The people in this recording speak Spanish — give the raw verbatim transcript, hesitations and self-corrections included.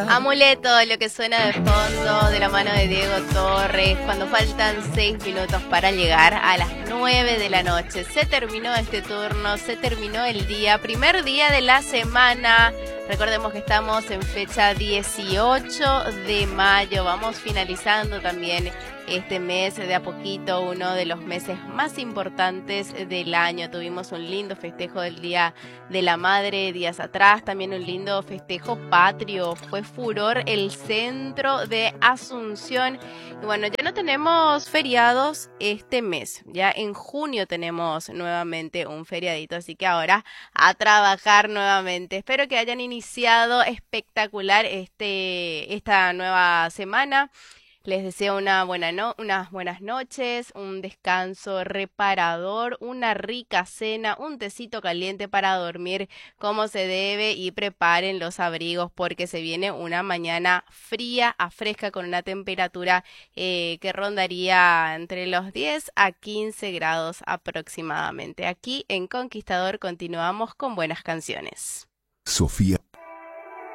Amuleto, lo que suena de fondo de la mano de Diego Torres, cuando faltan seis minutos para llegar a las nueve de la noche. Se terminó este turno, se terminó el día, primer día de la semana. Recordemos que estamos en fecha dieciocho de mayo, vamos finalizando también este mes de a poquito, uno de los meses más importantes del año. Tuvimos un lindo festejo del Día de la Madre días atrás, también un lindo festejo patrio. Fue furor el centro de Asunción. Y bueno, ya no tenemos feriados este mes. Ya en junio tenemos nuevamente un feriadito, así que ahora a trabajar nuevamente. Espero que hayan iniciado espectacular este esta nueva semana. Les deseo una buena no- unas buenas noches, un descanso reparador, una rica cena, un tecito caliente para dormir como se debe y preparen los abrigos porque se viene una mañana fría a fresca con una temperatura eh, que rondaría entre los diez a quince grados aproximadamente. Aquí en Conquistador continuamos con buenas canciones. Sofía